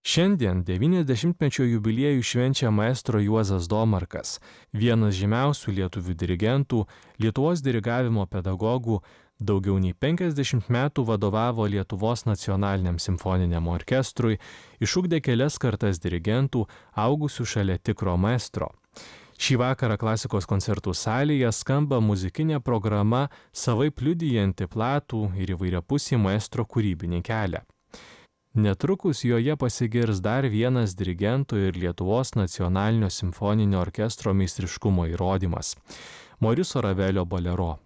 Šiandien 90-mečio jubiliejų švenčia maestro Juozas Domarkas, vienas žymiausių lietuvių dirigentų, Lietuvos dirigavimo pedagogų, daugiau nei 50 metų vadovavo Lietuvos nacionaliniam simfoniniam orkestrui, išugdė kelias kartas dirigentų, augusių šalia tikro maestro. Šį vakarą klasikos koncertų salėje skamba muzikinė programa, savaip liudijanti platų ir įvairiapusį maestro kūrybinį kelią. Netrukus joje pasigirs dar vienas dirigento ir Lietuvos nacionalinio simfoninio orkestro meistriškumo įrodymas – Moriso Ravelio bolero.